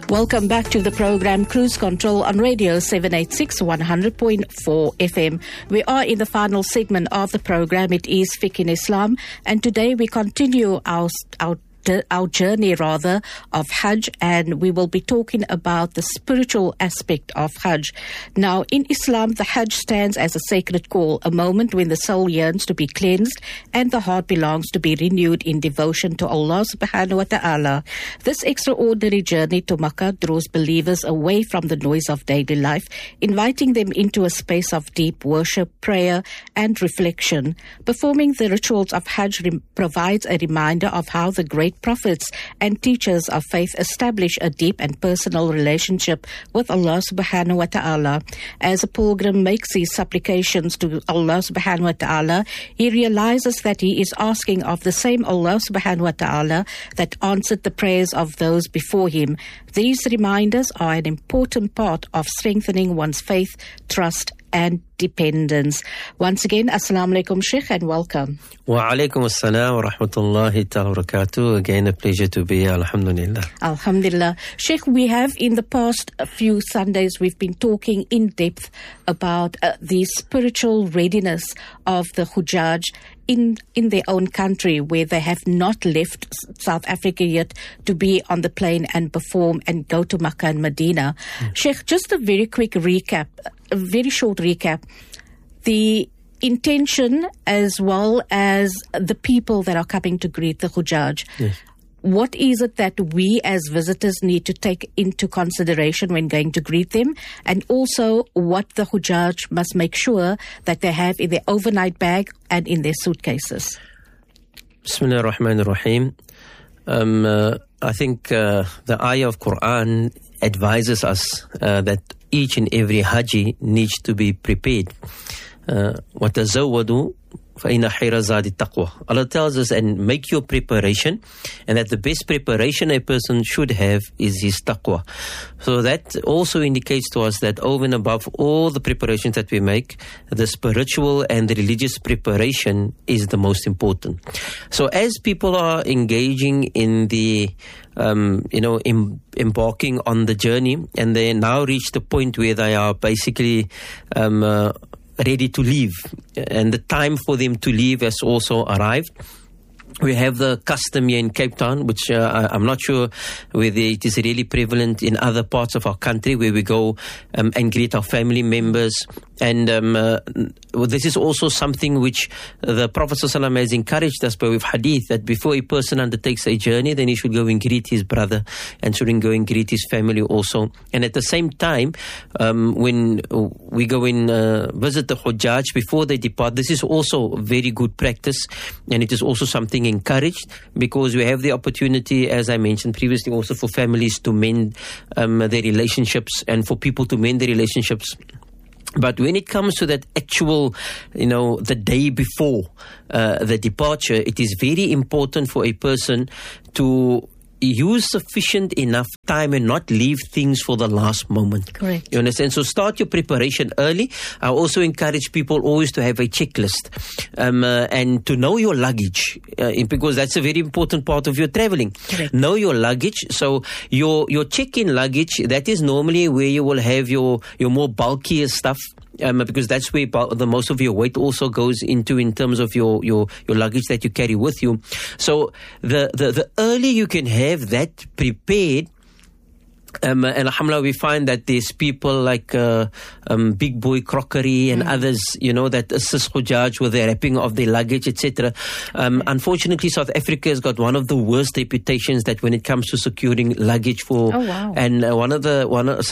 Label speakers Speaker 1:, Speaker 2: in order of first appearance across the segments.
Speaker 1: Welcome back to the program Cruise Control on Radio 786 100.4 FM. We are in the final segment of the program. It is Fiqh in Islam, and today we continue our journey of Hajj, and we will be talking about the spiritual aspect of Hajj. Now, in Islam, the Hajj stands as a sacred call, a moment when the soul yearns to be cleansed and the heart belongs to be renewed in devotion to Allah subhanahu wa ta'ala. This extraordinary journey to Makkah draws believers away from the noise of daily life, inviting them into a space of deep worship, prayer and reflection. Performing the rituals of Hajj provides a reminder of how the great prophets and teachers of faith establish a deep and personal relationship with Allah subhanahu wa ta'ala. As a pilgrim makes his supplications to Allah subhanahu wa ta'ala, he realizes that he is asking of the same Allah subhanahu wa ta'ala that answered the prayers of those before him. These reminders are an important part of strengthening one's faith, trust and dependence. Once again, Assalamu alaikum, Sheikh, and welcome.
Speaker 2: Wa alaikum assalam wa rahmatullahi ta'ala wa barakatuh. Again, a pleasure to be here. Alhamdulillah.
Speaker 1: Alhamdulillah. Sheikh, we have in the past few Sundays, we've been talking in depth about the spiritual readiness of the Hujjaj in their own country, where they have not left South Africa yet to be on the plane and perform and go to Makkah and Medina. Sheikh, just a very quick recap, a very short recap. The intention as well as the people that are coming to greet the Hujjaj.
Speaker 2: Yes.
Speaker 1: What is it that we as visitors need to take into consideration when going to greet them? And also what the Hujjaj must make sure that they have in their overnight bag and in their suitcases.
Speaker 2: Bismillah ar-Rahman ar-Rahim. I think the ayah of Quran advises us that each and every Haji needs to be prepared. وَتَزَوَّدُوا فَإِنَّ خَيْرَ الزَّادِ التَّقْوَى. Allah tells us, and make your preparation, and that the best preparation a person should have is his taqwa. So that also indicates to us that over and above all the preparations that we make, the spiritual and the religious preparation is the most important. So as people are engaging in the embarking on the journey, and they now reach the point where they are basically ready to leave, and the time for them to leave has also arrived. We have the custom here in Cape Town, which I'm not sure whether it is really prevalent in other parts of our country, where we go and greet our family members. And this is also something which the Prophet ﷺ has encouraged us by with hadith, that before a person undertakes a journey, then he should go and greet his brother and shouldn't go and greet his family also. And at the same time, when we go and visit the Hujjaj before they depart, this is also very good practice, and it is also something encouraged, because we have the opportunity, as I mentioned previously, also for families to mend their relationships and for people to mend their relationships. But when it comes to that actual, the day before the departure, it is very important for a person to use sufficient enough time and not leave things for the last moment.
Speaker 1: Correct.
Speaker 2: You understand? So start your preparation early. I also encourage people always to have a checklist and to know your luggage, because that's a very important part of your traveling.
Speaker 1: Correct.
Speaker 2: Know your luggage. So your check-in luggage, that is normally where you will have your more bulkier stuff. Because that's where the most of your weight also goes into, in terms of your luggage that you carry with you. So the earlier you can have that prepared, and alhamdulillah, we find that there's people like Big Boy Crockery and others, that assist Hujjaj with the wrapping of their luggage, etc. Unfortunately, South Africa has got one of the worst reputations that when it comes to securing luggage for.
Speaker 1: Oh, wow.
Speaker 2: And not the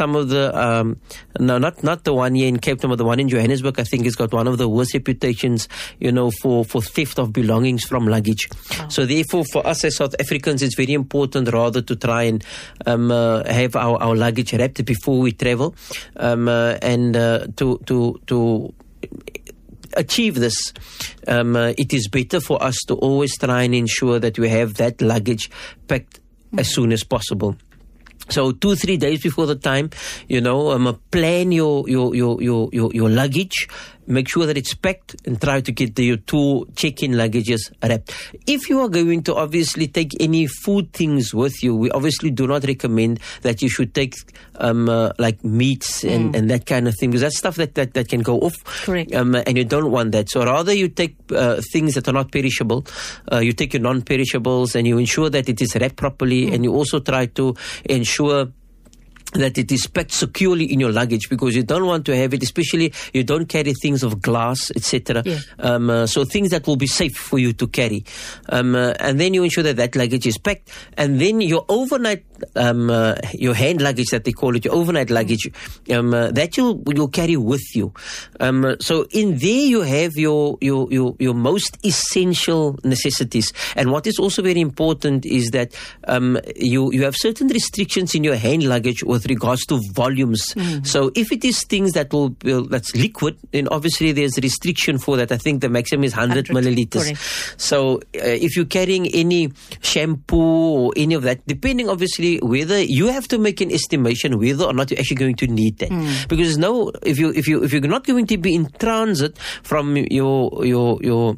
Speaker 2: one here in Cape Town, but the one in Johannesburg, I think, has got one of the worst reputations, for theft of belongings from luggage.
Speaker 1: Wow.
Speaker 2: So therefore, for us as South Africans, it's very important rather to try and have our luggage wrapped before we travel, and to achieve this, it is better for us to always try and ensure that we have that luggage packed as soon as possible. So 2-3 days before the time, plan your luggage. make sure that it's packed and try to get your 2 check-in luggages wrapped. If you are going to obviously take any food things with you, we obviously do not recommend that you should take like meats and that kind of thing, because that's stuff that can go off.
Speaker 1: Correct.
Speaker 2: And you don't want that. So rather you take things that are not perishable. You take your non-perishables and you ensure that it is wrapped properly, and you also try to ensure that it is packed securely in your luggage, because you don't want to have it, especially you don't carry things of glass, etc.
Speaker 1: Yeah.
Speaker 2: So things that will be safe for you to carry. And then you ensure that luggage is packed. And then your overnight, your hand luggage that they call it, your overnight luggage, that you'll carry with you. So in there you have your most essential necessities. And what is also very important is that you have certain restrictions in your hand luggage with regards to volumes. So if it is things that's liquid, then obviously there's a restriction for that. I think the maximum is 100 milliliters.
Speaker 1: Correct.
Speaker 2: So if you're carrying any shampoo or any of that, depending obviously whether you have to make an estimation whether or not you're actually going to need that. Because if you're not going to be in transit from your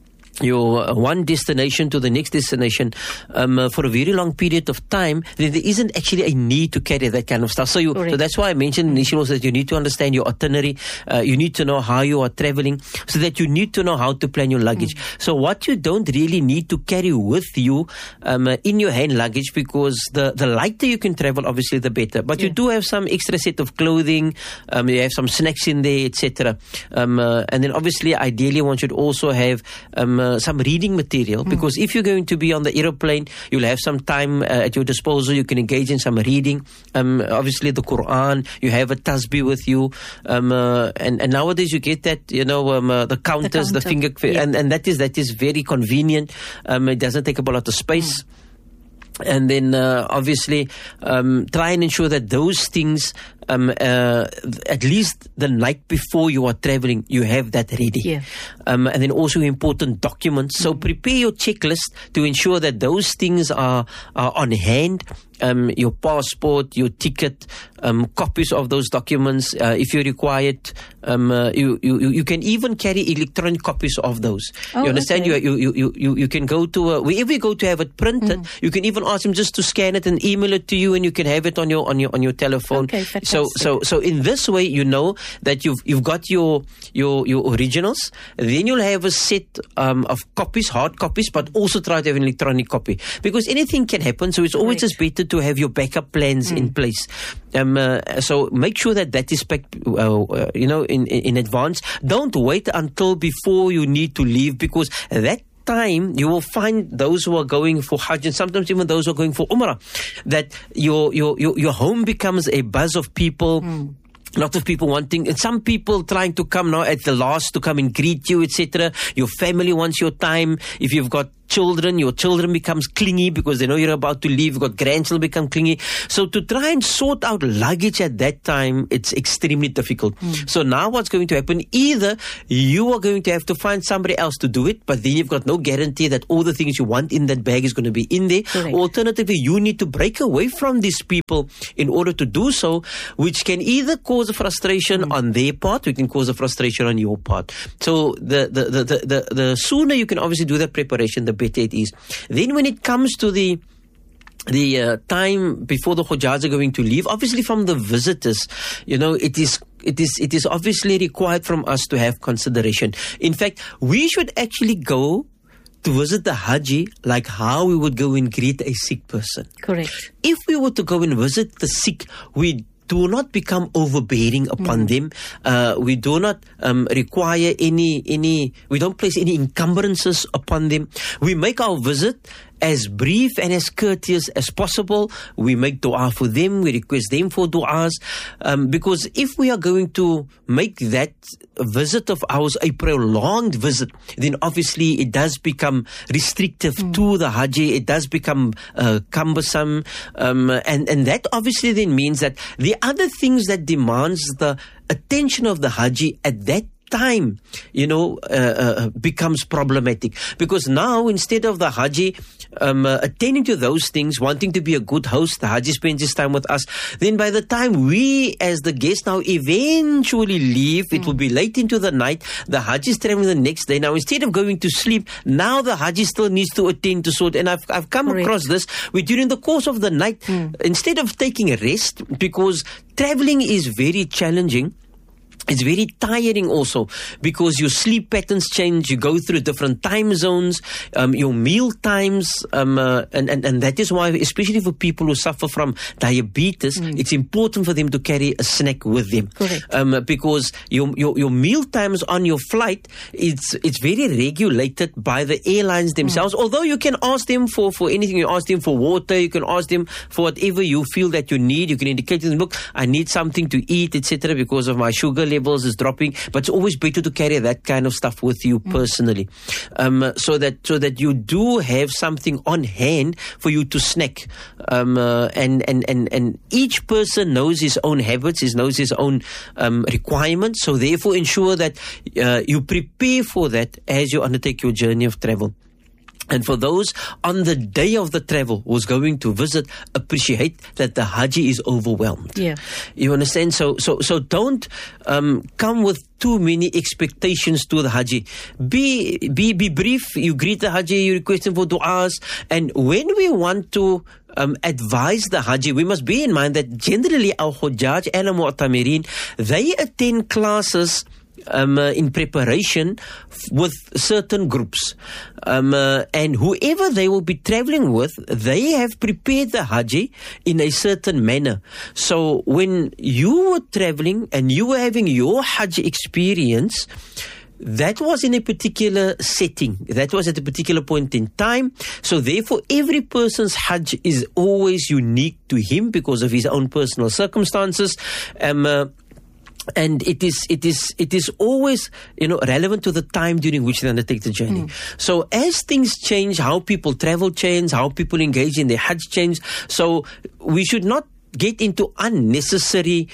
Speaker 2: one destination to the next destination for a very long period of time, then there isn't actually a need to carry that kind of stuff. So that's why I mentioned initially also that you need to understand your itinerary. You need to know how you are traveling, so that you need to know how to plan your luggage. So what you don't really need to carry with you in your hand luggage, because the lighter you can travel, obviously the better. But you do have some extra set of clothing, you have some snacks in there, etc. And then obviously ideally one should also have some reading material, because if you're going to be on the aeroplane, you'll have some time at your disposal. You can engage in some reading. Obviously the Quran, you have a tasbih with you, and nowadays you get that, the counters, the finger, and that is very convenient. It doesn't take up a lot of space. And then obviously try and ensure that those things, at least the night before you are traveling, you have that ready. And then also important documents. So prepare your checklist to ensure that those things are on hand. Your passport, your ticket, copies of those documents if you require it. You can even carry electronic copies of those. You understand? Okay. You can go to wherever you go to have it printed. You can even ask them just to scan it and email it to you, and you can have it on your telephone.
Speaker 1: Okay,
Speaker 2: so in this way, you know that you've got your originals. Then you'll have a set of copies, hard copies, but also try to have an electronic copy, because anything can happen. So it's always just better to have your backup plans in place. So make sure that is packed, in advance. Don't wait until before you need to leave, because that time you will find those who are going for Hajj, and sometimes even those who are going for Umrah, that your home becomes a buzz of people. Lots of people wanting, and some people trying to come now at the last to come and greet you, etc. Your family wants your time. If you've got children, your children becomes clingy because they know you're about to leave. You've got grandchildren become clingy. So to try and sort out luggage at that time, it's extremely difficult. So now what's going to happen, either you are going to have to find somebody else to do it, but then you've got no guarantee that all the things you want in that bag is going to be in there.
Speaker 1: Correct.
Speaker 2: Alternatively, you need to break away from these people in order to do so, which can either cause a frustration on their part, or it can cause a frustration on your part. So the sooner you can obviously do that preparation, the better it is. Then when it comes to the time before the Hujjaj are going to leave, obviously from the visitors, it is obviously required from us to have consideration. In fact, we should actually go to visit the Haji like how we would go and greet a sick person.
Speaker 1: Correct.
Speaker 2: If we were to go and visit the sick, we do not become overbearing upon them. We do not require we don't place any encumbrances upon them. We make our visit as brief and as courteous as possible. We make dua for them. We request them for duas. Because if we are going to make that visit of ours a prolonged visit, then obviously it does become restrictive to the Haji. It does become cumbersome. And that obviously then means that the other things that demands the attention of the Haji at that time, becomes problematic. Because now, instead of the Haji attending to those things, wanting to be a good host, the Haji spends his time with us. Then by the time we, as the guests now, eventually leave, it will be late into the night. The Haji is traveling the next day. Now, instead of going to sleep, now the Haji still needs to attend to sort. And I've come across this, where during the course of the night, instead of taking a rest, because traveling is very challenging, it's very tiring also, because your sleep patterns change, you go through different time zones, your meal times, and that is why, especially for people who suffer from diabetes, it's important for them to carry a snack with them. Because your meal times on your flight, it's very regulated by the airlines themselves. Although you can ask them for anything, you ask them for water, you can ask them for whatever you feel that you need. You can indicate to them, look, I need something to eat, etc., because of my sugar levels is dropping. But it's always better to carry that kind of stuff with you personally, so that you do have something on hand for you to snack. And each person knows his own habits, knows his own requirements. So therefore, ensure that you prepare for that as you undertake your journey of travel. And for those on the day of the travel who's going to visit, appreciate that the Haji is overwhelmed.
Speaker 1: Yeah.
Speaker 2: You understand? So don't come with too many expectations to the Haji. Be brief. You greet the Haji, you request him for du'as. And when we want to advise the Haji, we must bear in mind that generally our Hujjaj and our Mu'tamirin, they attend classes in preparation with certain groups, and whoever they will be traveling with, they have prepared the Haji in a certain manner. So when you were traveling and you were having your Hajj experience, that was in a particular setting. That was at a particular point in time. So therefore, every person's Hajj is always unique to him because of his own personal circumstances. And it is always, relevant to the time during which they undertake the journey. So as things change, how people travel change, how people engage in their Hajj change. So we should not get into unnecessary,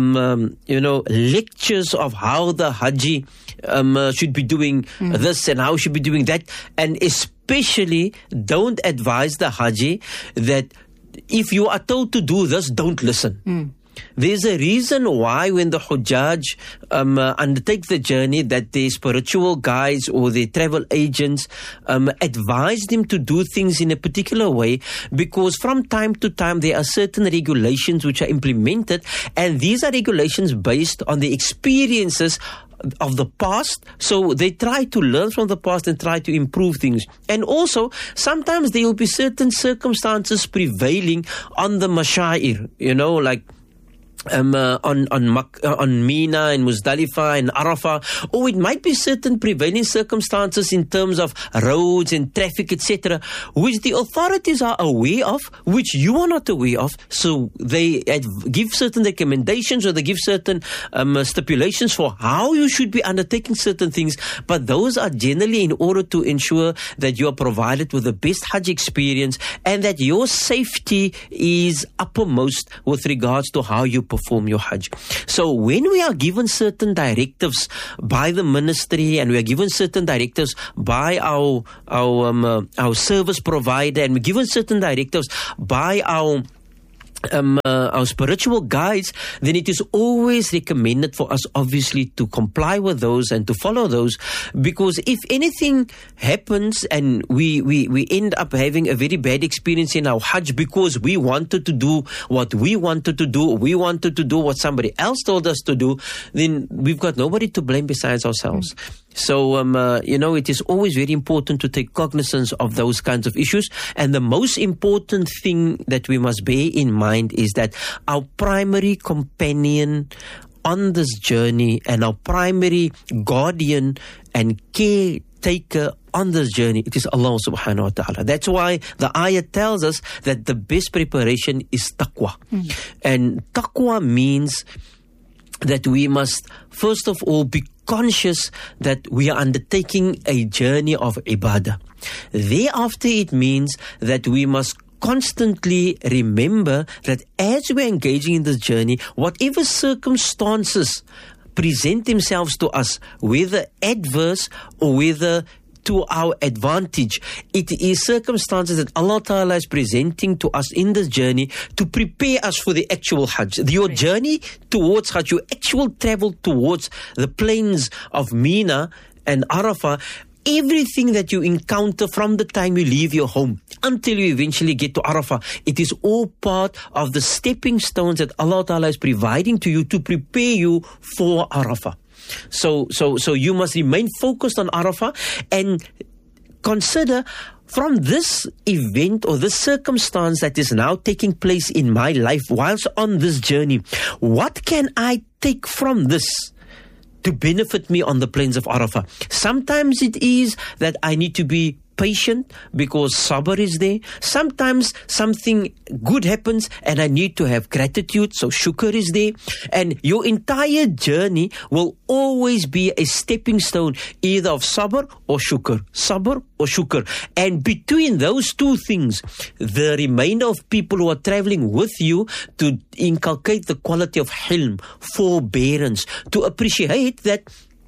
Speaker 2: lectures of how the Haji should be doing this and how should be doing that. And especially don't advise the Haji that if you are told to do this, don't listen. There's a reason why when the Hujjaj undertake the journey, that their spiritual guides or their travel agents advise them to do things in a particular way, because from time to time there are certain regulations which are implemented, and these are regulations based on the experiences of the past. So they try to learn from the past and try to improve things. And also, sometimes there will be certain circumstances prevailing on the Mashair, like on Mina and Muzdalifah and Arafah, or it might be certain prevailing circumstances in terms of roads and traffic, etc., which the authorities are aware of, which you are not aware of. So they give certain recommendations, or they give certain stipulations for how you should be undertaking certain things, but those are generally in order to ensure that you are provided with the best Hajj experience and that your safety is uppermost with regards to how you perform your Hajj. So when we are given certain directives by the ministry, and we are given certain directives by our service provider, and we're given certain directives by our spiritual guides, then it is always recommended for us, obviously, to comply with those and to follow those, because if anything happens and we end up having a very bad experience in our Hajj because we wanted to do what we wanted to do, we wanted to do what somebody else told us to do, then we've got nobody to blame besides ourselves. So, it is always very important to take cognizance of those kinds of issues. And the most important thing that we must bear in mind is that our primary companion on this journey and our primary guardian and caretaker on this journey, it is Allah subhanahu wa ta'ala. That's why the ayah tells us that the best preparation is taqwa. And taqwa means that we must, first of all, be conscious that we are undertaking a journey of ibadah. Thereafter, it means that we must constantly remember that as we're engaging in this journey, whatever circumstances present themselves to us, whether adverse or whether to our advantage. It is circumstances that Allah Ta'ala is presenting to us in this journey to prepare us for the actual Hajj. Your journey towards Hajj, your actual travel towards the plains of Mina and Arafah, everything that you encounter from the time you leave your home until you eventually get to Arafah, it is all part of the stepping stones that Allah Ta'ala is providing to you to prepare you for Arafah. So you must remain focused on Arafah and consider, from this event or this circumstance that is now taking place in my life whilst on this journey, what can I take from this to benefit me on the plains of Arafah? Sometimes it is that I need to be patient because sabr is there. Sometimes something good happens and I need to have gratitude, so shukr is there. And your entire journey will always be a stepping stone, either of sabr or shukr. Sabr or shukr. And between those two things, the remainder of people who are traveling with you, to inculcate the quality of hilm, forbearance, to appreciate that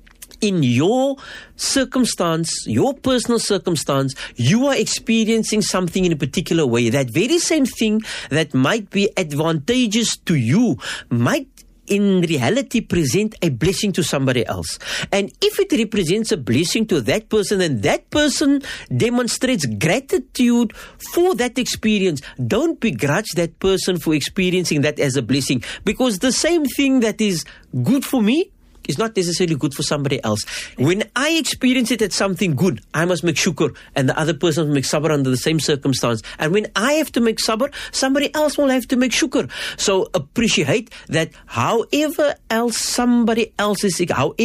Speaker 2: in your circumstance, your personal circumstance, you are experiencing something in a particular way. That very same thing that might be advantageous to you might in reality present a blessing to somebody else. And if it represents a blessing to that person and that person demonstrates gratitude for that experience, don't begrudge that person for experiencing that as a blessing, because the same thing that is good for me is not necessarily good for somebody else. When I experience it as something good, I must make shukr, and the other person will make sabr under the same circumstance. And when I have to make sabr, somebody else will have to make shukr. So appreciate that however somebody else is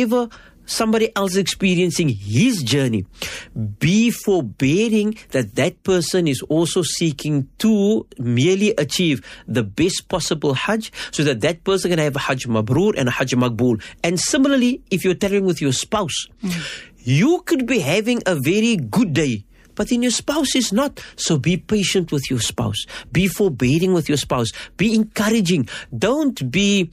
Speaker 2: experiencing his journey, be forbearing that person is also seeking to merely achieve the best possible Hajj, so that person can have a Hajj Mabrur and a Hajj Maqbool. And similarly, if you're traveling with your spouse, you could be having a very good day, but then your spouse is not. So be patient with your spouse. Be forbearing with your spouse. Be encouraging. Don't be,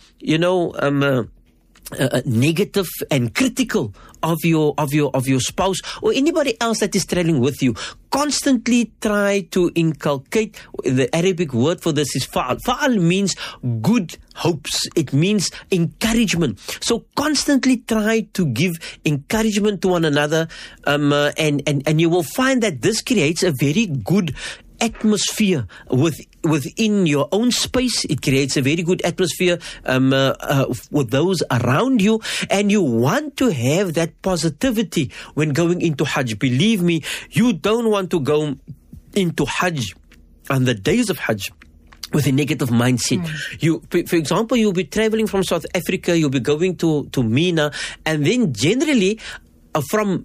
Speaker 2: negative and critical of your spouse or anybody else that is traveling with you. Constantly try to inculcate. The Arabic word for this is fa'al. Fa'al means good hopes. It means encouragement. So constantly try to give encouragement to one another, and you will find that this creates a very good atmosphere within your own space. It creates a very good atmosphere with those around you, and you want to have that positivity when going into Hajj. Believe me, you don't want to go into Hajj on the days of Hajj with a negative mindset. For example, you'll be traveling from South Africa, you'll be going to Mina, and then generally from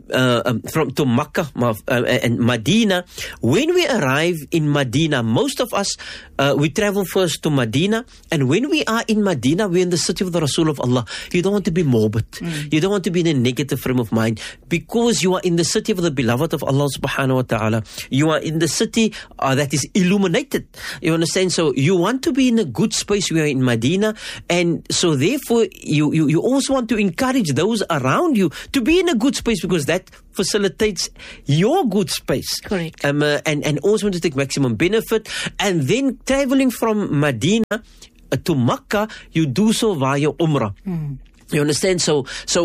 Speaker 2: to Makkah and Medina. When we arrive in Medina, most of us we travel first to Medina, and when we are in Medina, we're in the city of the Rasul of Allah. You don't want to be morbid. You don't want to be in a negative frame of mind, because you are in the city of the beloved of Allah subhanahu wa ta'ala. You are in the city that is illuminated. You understand? So you want to be in a good space. We are in Medina, and so therefore you also want to encourage those around you to be in a good space, because that facilitates your good space.
Speaker 1: Correct.
Speaker 2: And also want to take maximum benefit. And then traveling from Medina to Makkah, you do so via Umrah. You understand? So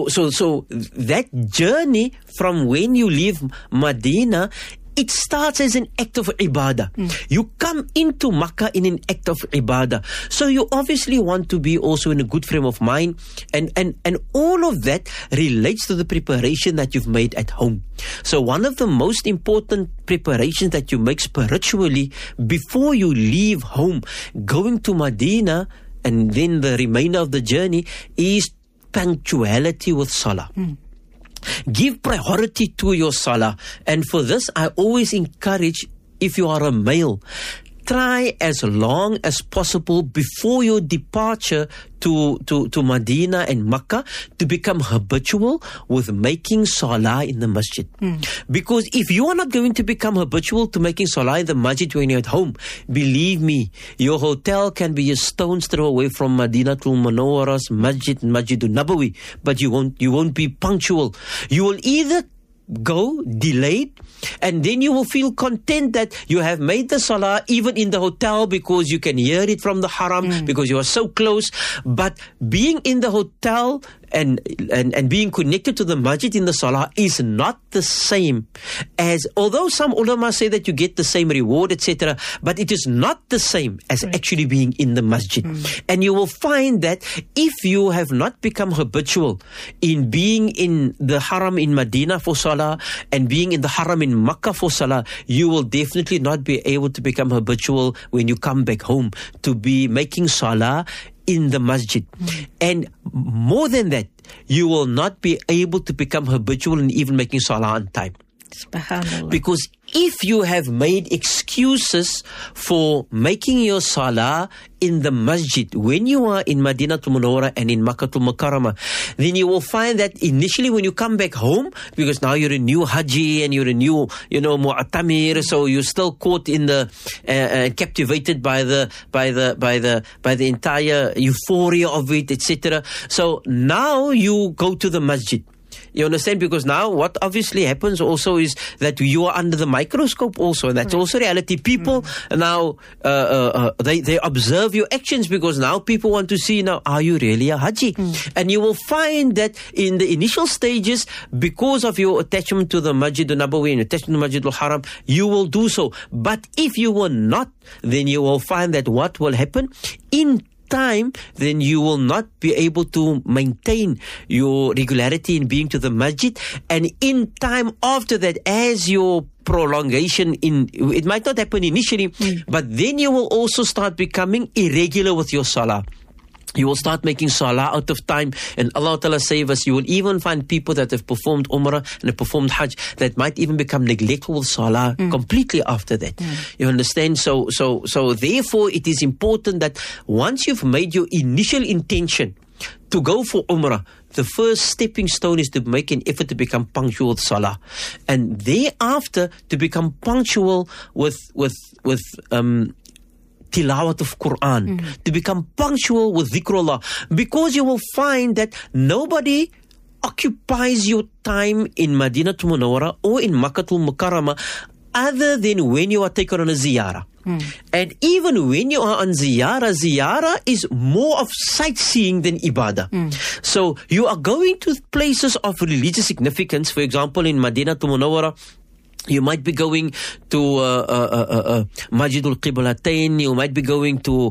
Speaker 2: that journey from when you leave Medina, it starts as an act of ibadah. You come into Makkah in an act of ibadah. So you obviously want to be also in a good frame of mind. And all of that relates to the preparation that you've made at home. So one of the most important preparations that you make spiritually before you leave home, going to Medina and then the remainder of the journey, is punctuality with salah. Give priority to your salah. And for this, I always encourage, if you are a male, try as long as possible before your departure to Medina and Makkah to become habitual with making salah in the masjid. Because if you are not going to become habitual to making salah in the masjid when you're at home, believe me, your hotel can be a stone's throw away from Madinatul Munawwara's masjid, Masjidun Nabawi, but you won't be punctual. You will either go delayed, and then you will feel content that you have made the salah even in the hotel because you can hear it from the haram because you are so close. But being in the hotel and being connected to the masjid in the salah is not the same as, although some ulama say that you get the same reward, etc., but it is not the same as actually being in the masjid. And you will find that if you have not become habitual in being in the haram in Medina for salah and being in the haram in Makkah for salah, you will definitely not be able to become habitual when you come back home to be making salah in the masjid. And more than that, you will not be able to become habitual in even making salah on time.
Speaker 1: SubhanAllah.
Speaker 2: Because if you have made excuses for making your salah in the masjid when you are in Madinatul Munawwara and in Makkatul Mukarramah, then you will find that initially when you come back home, because now you're a new Haji and you're a new, Mu'tamir, so you're still caught in the captivated by the entire euphoria of it, etc. So now you go to the masjid. You understand? Because now what obviously happens also is that you are under the microscope also, and that's also reality. People now, they observe your actions because now people want to see, now, are you really a Haji? And you will find that in the initial stages, because of your attachment to the Masjid al-Nabawi and attachment to the Masjid al-Haram, you will do so. But if you will not, then you will find that what will happen in time, then you will not be able to maintain your regularity in being to the masjid. And in time after that, as your prolongation it might not happen initially, but then you will also start becoming irregular with your salah. You will start making salah out of time, and Allah Ta'ala save us. You will even find people that have performed Umrah and have performed Hajj that might even become neglectful with salah completely after that. You understand? So therefore it is important that once you've made your initial intention to go for Umrah, the first stepping stone is to make an effort to become punctual with salah, and thereafter to become punctual with tilawat of Quran, to become punctual with dhikrullah, because you will find that nobody occupies your time in Madinatul Munawwara or in Makkatul Mukarramah other than when you are taken on a ziyarah. And even when you are on ziyarah is more of sightseeing than ibadah. So you are going to places of religious significance. For example, in Madinatul Munawwara, you might be going to Masjidul Qiblatain, you might be going to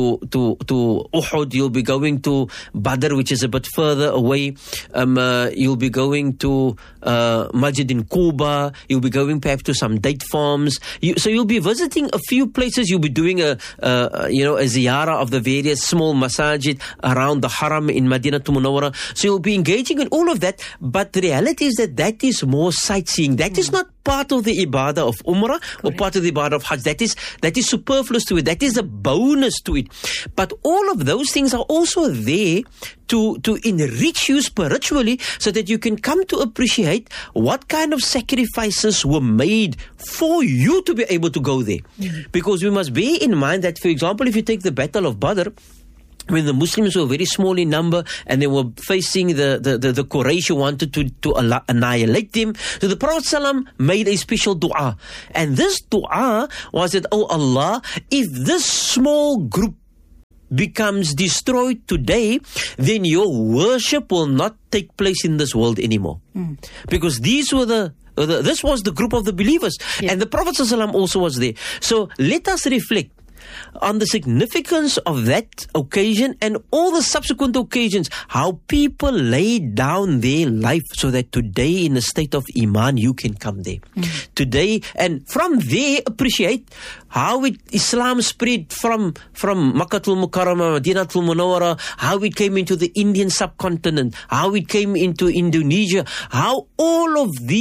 Speaker 2: Uhud, you'll be going to Badr, which is a bit further away, you'll be going to Masjid in Quba, you'll be going perhaps to some date farms, so you'll be visiting a few places, you'll be doing a ziyarah of the various small masajid around the haram in Madinatul Munawwara, so you'll be engaging in all of that, but the reality is that is more sightseeing. That is not part of the ibadah of Umrah or part of the ibadah of Hajj. That is superfluous to it. That is a bonus to it. But all of those things are also there to enrich you spiritually, so that you can come to appreciate what kind of sacrifices were made for you to be able to go there. Because we must bear in mind that, for example, if you take the Battle of Badr, when the Muslims were very small in number and they were facing the Quraysh who wanted to annihilate them, so the Prophet ﷺ made a special dua. And this dua was that, oh Allah, if this small group becomes destroyed today, then your worship will not take place in this world anymore. Because these were this was the group of the believers. And the Prophet ﷺ also was there. So let us reflect on the significance of that occasion and all the subsequent occasions, how people laid down their life so that today in a state of Iman you can come there. Today, and from there appreciate how Islam spread from Makkatul Mukarramah, Madinatul Munawwara, how it came into the Indian subcontinent, how it came into Indonesia, how all of these